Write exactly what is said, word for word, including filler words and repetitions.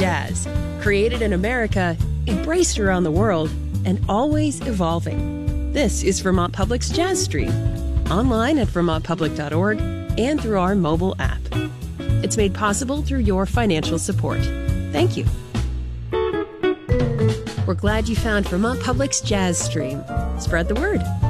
jazz, created in America, embraced around the world, and always evolving. This is Vermont Public's Jazz Stream, online at vermont public dot org and through our mobile app. It's made possible through your financial support. Thank you. We're glad you found Vermont Public's Jazz Stream. Spread the word.